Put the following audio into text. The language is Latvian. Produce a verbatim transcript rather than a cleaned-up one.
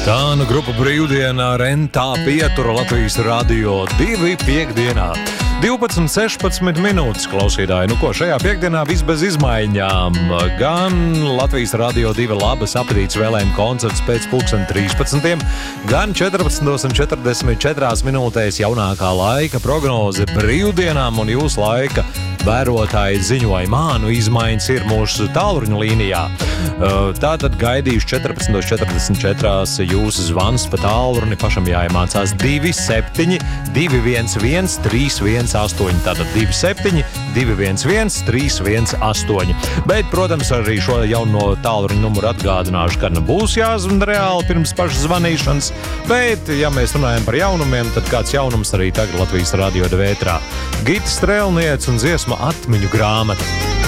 Tā nu grupa Brīvdienā rentā pietura Latvijas radio divi piekdienā. divpadsmit sešpadsmit minūtes, klausītāji. Nu ko, šajā piekdienā viss bez izmaiņām. Gan Latvijas radio divi labas apetītes vēlējuma koncerts pēc pulksten trīspadsmitiem, gan četrpadsmit četrdesmit četri minūtēs jaunākā laika prognoze brīvdienām un jūsu laika vērotāji ziņojumā. Nu, izmaiņas ir mūsu tālruņa līnijā. Tātad gaidījuši četrpadsmit četrdesmit četri jūsu zvans pa tālruni, pašam jāiemācās divi septiņi divi viens viens trīs viens astoņi. Tātad divi septiņi divi viens viens trīs viens astoņi. Bet, protams, arī šo jauno tālruņa numuru atgādināšu, ka būs jāzvan reāli pirms pašas zvanīšanas. Bet, ja mēs runājam par jaunumiem, tad kāds jaunums arī tagad Latvijas radio vētrā. Gita Strēlniece un dziesma Atmiņu grāmata.